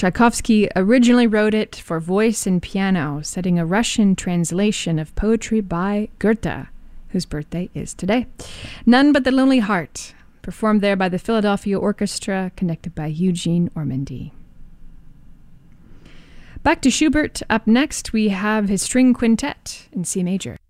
Tchaikovsky originally wrote it for voice and piano, setting a Russian translation of poetry by Goethe, whose birthday is today. None But the Lonely Heart, performed there by the Philadelphia Orchestra, conducted by Eugene Ormandy. Back to Schubert. Up next, we have his string quintet in C major.